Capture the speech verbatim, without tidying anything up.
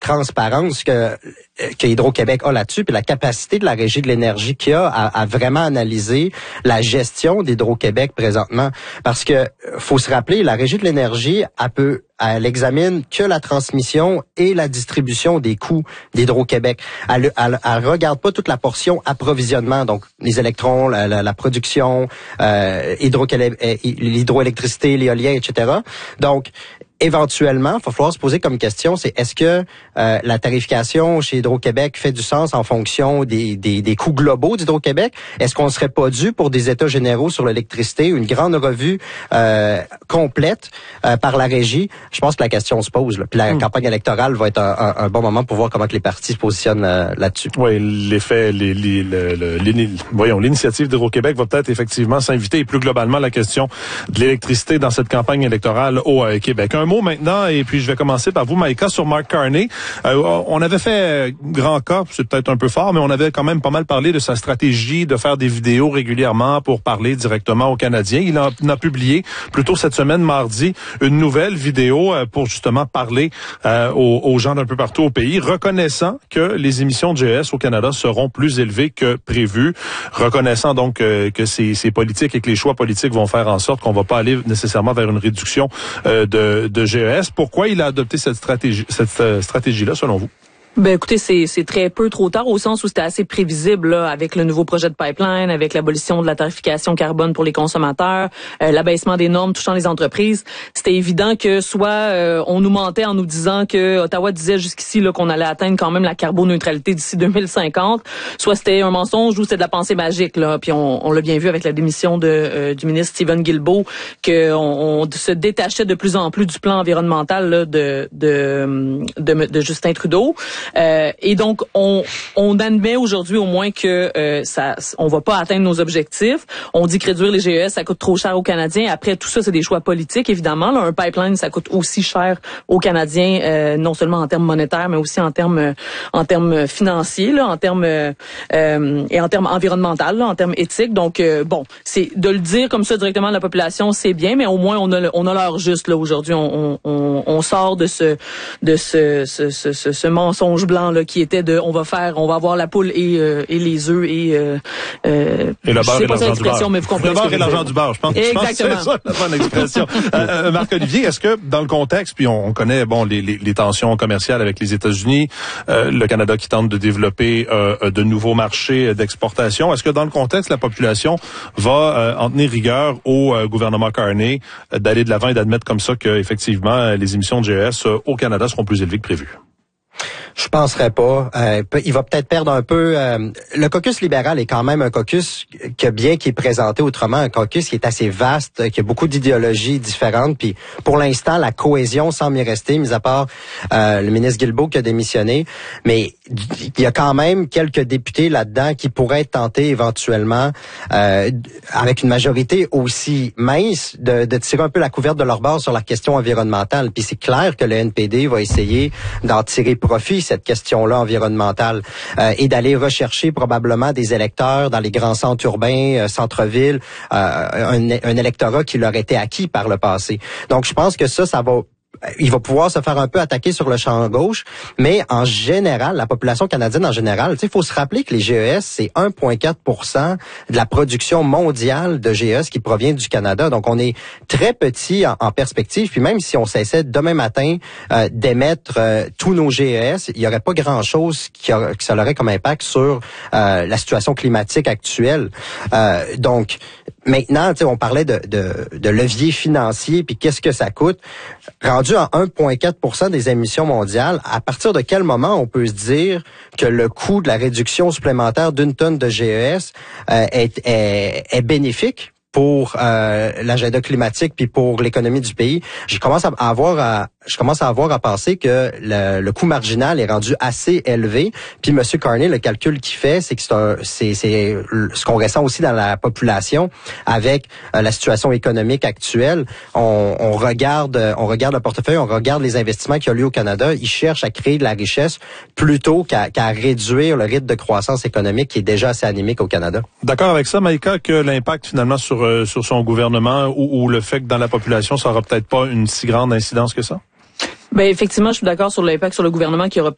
transparence que que Hydro-Québec a là-dessus, puis la capacité de la Régie de l'énergie qu'il a à, à vraiment analyser la gestion d'Hydro-Québec présentement. Parce que faut se rappeler, la Régie de l'énergie, elle peut elle examine que la transmission et la distribution des coûts d'Hydro-Québec. Elle, elle, elle regarde pas toute la portion approvisionnement, donc les électrons, la, la, la production, euh, l'hydroélectricité, l'éolien, et cetera. Donc, éventuellement, il va falloir se poser comme question, c'est est-ce que euh, la tarification chez Hydro-Québec fait du sens en fonction des, des, des coûts globaux d'Hydro-Québec? Est-ce qu'on ne serait pas dû pour des états généraux sur l'électricité, une grande revue euh, complète euh, par la Régie? Je pense que la question se pose. Là. Puis la mmh. campagne électorale va être un, un, un bon moment pour voir comment que les partis se positionnent euh, là-dessus. Oui, l'effet, les, les, le, le, les, voyons, l'initiative d'Hydro-Québec va peut-être effectivement s'inviter et plus globalement la question de l'électricité dans cette campagne électorale au euh, Québec. Un mot maintenant, et puis je vais commencer par vous, Maïka, sur Mark Carney. Euh, on avait fait grand cas, c'est peut-être un peu fort, mais on avait quand même pas mal parlé de sa stratégie de faire des vidéos régulièrement pour parler directement aux Canadiens. Il a, il a publié, plus tôt cette semaine, mardi, une nouvelle vidéo euh, pour justement parler euh, aux, aux gens d'un peu partout au pays, reconnaissant que les émissions de G E S au Canada seront plus élevées que prévu, reconnaissant donc euh, que ces, ces politiques et que les choix politiques vont faire en sorte qu'on va pas aller nécessairement vers une réduction euh, de, de G E S. Pourquoi il a adopté cette stratégie, cette euh, stratégie-là, selon vous? Ben écoutez, c'est c'est très peu trop tard au sens où c'était assez prévisible là, avec le nouveau projet de pipeline, avec l'abolition de la tarification carbone pour les consommateurs, euh, l'abaissement des normes touchant les entreprises. C'était évident que soit euh, on nous mentait en nous disant que Ottawa disait jusqu'ici là qu'on allait atteindre quand même la carboneutralité d'ici deux mille cinquante, soit c'était un mensonge ou c'était de la pensée magique là. Puis on, on l'a bien vu avec la démission de euh, du ministre Stephen Guilbeault que on, on se détachait de plus en plus du plan environnemental là, de, de de de Justin Trudeau. Euh, et donc, on, on admet aujourd'hui au moins que euh, ça, on va pas atteindre nos objectifs. On dit que réduire les G E S, ça coûte trop cher aux Canadiens. Après, tout ça, c'est des choix politiques, évidemment. Là, un pipeline, ça coûte aussi cher aux Canadiens, euh, non seulement en termes monétaires, mais aussi en termes en termes financiers, là, en termes euh, et en termes environnementaux, là, en termes éthiques. Donc, euh, bon, c'est de le dire comme ça directement à la population, c'est bien, mais au moins on a on a l'heure juste là aujourd'hui. On, on, on sort de ce de ce ce ce, ce, ce mensonge blanc là qui était de on va faire on va avoir la poule et euh, et les œufs et euh, euh et le beurre et l'argent du beurre. Mais vous comprenez le beurre et l'argent du beurre, je pense. Exactement. Je pense que c'est ça la bonne expression. euh, Marc Olivier, est-ce que dans le contexte, puis on, on connaît bon les, les, les tensions commerciales avec les États-Unis, euh, le Canada qui tente de développer euh, de nouveaux marchés d'exportation, est-ce que dans le contexte la population va euh, en tenir rigueur au euh, gouvernement Carney euh, d'aller de l'avant et d'admettre comme ça que effectivement les émissions de G E S euh, au Canada seront plus élevées que prévu? Je penserais pas. Euh, il va peut-être perdre un peu. Euh, le caucus libéral est quand même un caucus que bien qu'il est présenté autrement, un caucus qui est assez vaste, qui a beaucoup d'idéologies différentes. Puis pour l'instant, la cohésion semble y rester, mis à part euh, le ministre Guilbeault qui a démissionné. Mais il y a quand même quelques députés là-dedans qui pourraient être tentés éventuellement, euh, avec une majorité aussi mince, de, de tirer un peu la couverte de leur bord sur la question environnementale. Puis c'est clair que le N P D va essayer d'en tirer profit, cette question-là environnementale, euh, et d'aller rechercher probablement des électeurs dans les grands centres urbains, euh, centres-villes, euh, un, un électorat qui leur était acquis par le passé. Donc, je pense que ça, ça va... il va pouvoir se faire un peu attaquer sur le champ gauche, mais en général, la population canadienne en général, tu sais, il faut se rappeler que les G E S, c'est un virgule quatre pour cent de la production mondiale de G E S qui provient du Canada. Donc, on est très petit en, en perspective. Puis même si on cessait demain matin euh, d'émettre euh, tous nos G E S, il n'y aurait pas grand-chose qui, a, qui ça aurait comme impact sur euh, la situation climatique actuelle. Euh, donc, maintenant, tu sais, on parlait de, de, de levier financier, puis qu'est-ce que ça coûte? Rendu à un virgule quatre pour cent des émissions mondiales, à partir de quel moment on peut se dire que le coût de la réduction supplémentaire d'une tonne de G E S euh, est, est, est bénéfique pour euh, l'agenda climatique puis pour l'économie du pays? Je commence à avoir à je commence à avoir à penser que le, le coût marginal est rendu assez élevé. Puis M. Carney, le calcul qu'il fait, c'est que c'est, un, c'est, c'est ce qu'on ressent aussi dans la population avec euh, la situation économique actuelle. On, on regarde, on regarde le portefeuille, on regarde les investissements qu'il y a lieu au Canada. Il cherche à créer de la richesse plutôt qu'à, qu'à réduire le rythme de croissance économique qui est déjà assez anémique au Canada. D'accord avec ça, Maïka, que l'impact finalement sur euh, sur son gouvernement ou, ou le fait que dans la population, ça aura peut-être pas une si grande incidence que ça? Ben effectivement, je suis d'accord sur l'impact sur le gouvernement qui aura